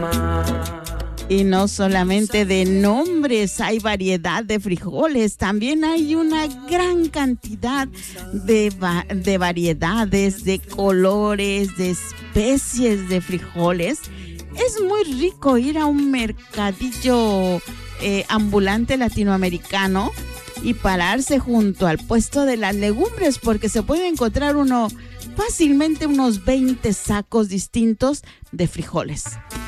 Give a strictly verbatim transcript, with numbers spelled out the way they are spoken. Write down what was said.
Y no solamente de nombres, hay variedad de frijoles, también hay una gran cantidad de, va- de variedades, de colores, de especies de frijoles. Es muy rico ir a un mercadillo eh, ambulante latinoamericano y pararse junto al puesto de las legumbres, porque se puede encontrar uno fácilmente unos veinte sacos distintos de frijoles.